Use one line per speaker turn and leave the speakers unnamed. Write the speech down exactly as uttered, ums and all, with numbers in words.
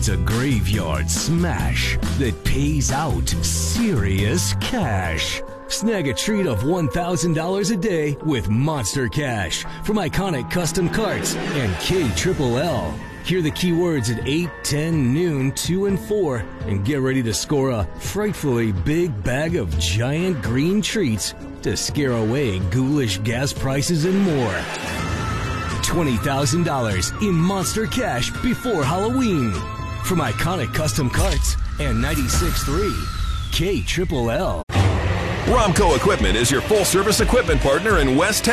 It's a graveyard smash that pays out serious cash. Snag a treat of one thousand dollars a day with Monster Cash from Iconic Custom Carts and K Triple L. Hear the keywords at eight, ten, noon, two, and four, and get ready to score a frightfully big bag of giant green treats to scare away ghoulish gas prices and more. twenty thousand dollars in Monster Cash before Halloween from Iconic Custom Carts and ninety-six point three K Triple L.
Romco Equipment is your full-service equipment partner in West Texas.